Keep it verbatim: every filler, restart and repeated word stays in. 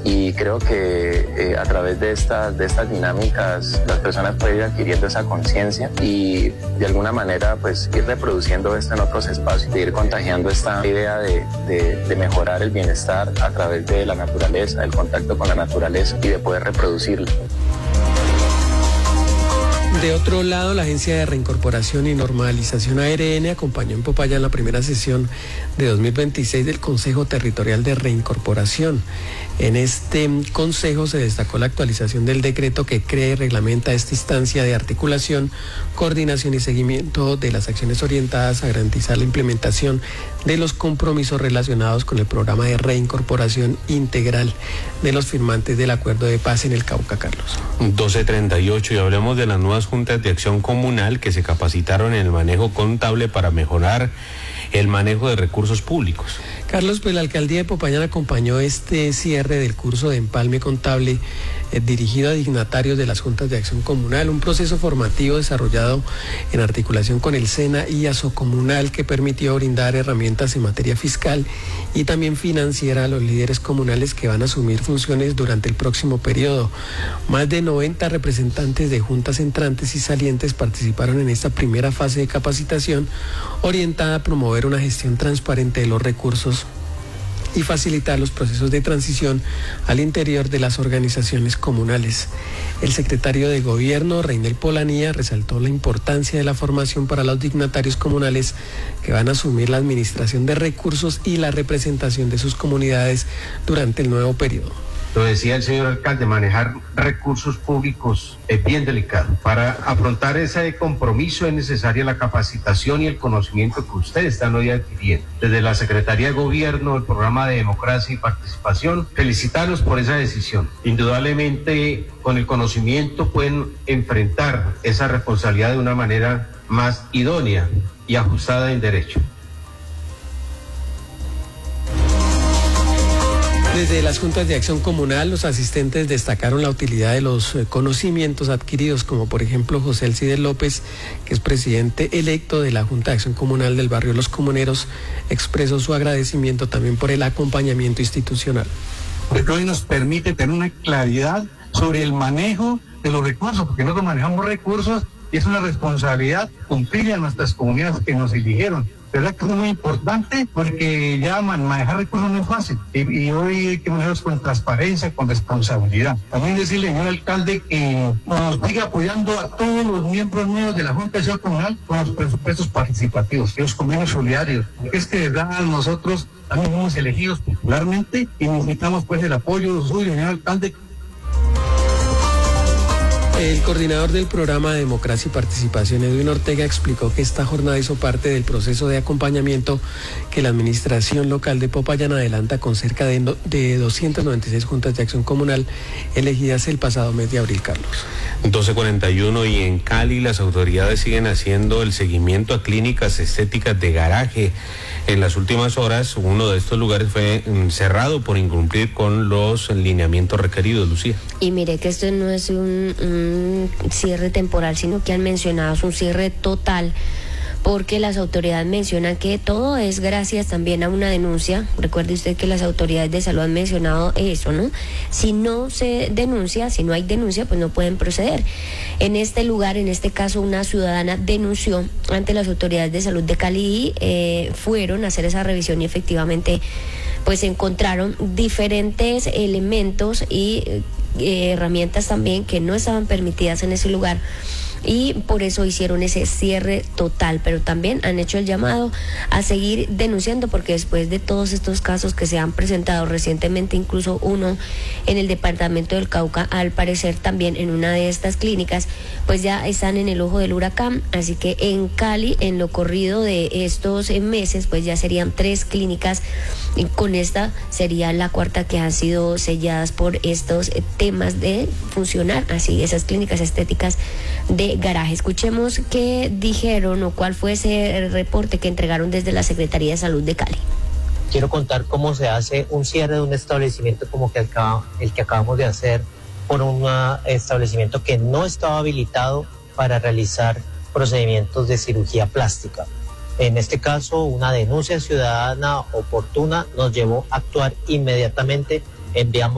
y creo que eh, a través de estas, de estas dinámicas las personas pueden ir adquiriendo esa conciencia y de alguna manera pues ir reproduciendo esto en otros espacios, de ir contagiando esta idea de, de, de mejorar el bienestar a través de la naturaleza, del contacto con la naturaleza y de poder reproducirlo. De otro lado, la Agencia de Reincorporación y Normalización A R N acompañó en Popayán la primera sesión de dos mil veintiséis del Consejo Territorial de Reincorporación. En este consejo se destacó la actualización del decreto que crea y reglamenta esta instancia de articulación, coordinación y seguimiento de las acciones orientadas a garantizar la implementación de los compromisos relacionados con el programa de reincorporación integral de los firmantes del Acuerdo de Paz en el Cauca, Carlos. doce treinta y ocho y hablemos de las nuevas juntas de acción comunal que se capacitaron en el manejo contable para mejorar el manejo de recursos públicos. Carlos, pues la alcaldía de Popayán acompañó este cierre del curso de empalme contable eh, dirigido a dignatarios de las juntas de acción comunal, un proceso formativo desarrollado en articulación con el SENA y Asocomunal que permitió brindar herramientas en materia fiscal y también financiera a los líderes comunales que van a asumir funciones durante el próximo periodo. Más de noventa representantes de juntas entrantes y salientes participaron en esta primera fase de capacitación orientada a promover una gestión transparente de los recursos y facilitar los procesos de transición al interior de las organizaciones comunales. El secretario de Gobierno, Reinel Polanía, resaltó la importancia de la formación para los dignatarios comunales que van a asumir la administración de recursos y la representación de sus comunidades durante el nuevo periodo. Lo decía el señor alcalde, manejar recursos públicos es bien delicado. Para afrontar ese compromiso es necesaria la capacitación y el conocimiento que ustedes están hoy adquiriendo. Desde la Secretaría de Gobierno, el programa de democracia y participación, felicitarlos por esa decisión. Indudablemente, con el conocimiento pueden enfrentar esa responsabilidad de una manera más idónea y ajustada en derecho. Desde las juntas de acción comunal, los asistentes destacaron la utilidad de los conocimientos adquiridos, como por ejemplo José Alcides López, que es presidente electo de la Junta de Acción Comunal del barrio Los Comuneros, expresó su agradecimiento también por el acompañamiento institucional. Porque hoy nos permite tener una claridad sobre el manejo de los recursos, porque nosotros manejamos recursos y es una responsabilidad cumplir a nuestras comunidades que nos eligieron. ¿Verdad que es muy importante? Porque ya manejar recursos no es fácil y, y hoy hay que manejarlos con transparencia, con responsabilidad. También decirle, señor alcalde, que nos siga apoyando a todos los miembros nuevos de la Junta de Acción Comunal con los presupuestos participativos y los convenios solidarios. Porque es que de verdad nosotros también fuimos elegidos popularmente y necesitamos pues el apoyo suyo, señor alcalde. El coordinador del programa de Democracia y Participación, Edwin Ortega, explicó que esta jornada hizo parte del proceso de acompañamiento que la administración local de Popayán adelanta con cerca de, no, de doscientas noventa y seis juntas de acción comunal elegidas el pasado mes de abril, Carlos. doce cuarenta y uno y en Cali las autoridades siguen haciendo el seguimiento a clínicas estéticas de garaje. En las últimas horas, uno de estos lugares fue cerrado por incumplir con los lineamientos requeridos, Lucía. Y mire que esto no es un, un cierre temporal, sino que han mencionado es un cierre total, porque las autoridades mencionan que todo es gracias también a una denuncia. Recuerde usted que las autoridades de salud han mencionado eso, ¿no? Si no se denuncia, si no hay denuncia, pues no pueden proceder. En este lugar, en este caso, una ciudadana denunció ante las autoridades de salud de Cali y eh, fueron a hacer esa revisión y efectivamente pues encontraron diferentes elementos y eh, herramientas también que no estaban permitidas en ese lugar. Y por eso hicieron ese cierre total, pero también han hecho el llamado a seguir denunciando, porque después de todos estos casos que se han presentado recientemente, incluso uno en el departamento del Cauca, al parecer también en una de estas clínicas, pues ya están en el ojo del huracán. Así que en Cali, en lo corrido de estos meses, pues ya serían tres clínicas, y con esta sería la cuarta que han sido selladas por estos temas de funcionar así, esas clínicas estéticas de garaje. Escuchemos qué dijeron o cuál fue ese reporte que entregaron desde la Secretaría de Salud de Cali. Quiero contar cómo se hace un cierre de un establecimiento como que acaba, el que acabamos de hacer por un establecimiento que no estaba habilitado para realizar procedimientos de cirugía plástica. En este caso, una denuncia ciudadana oportuna nos llevó a actuar inmediatamente. Enviamos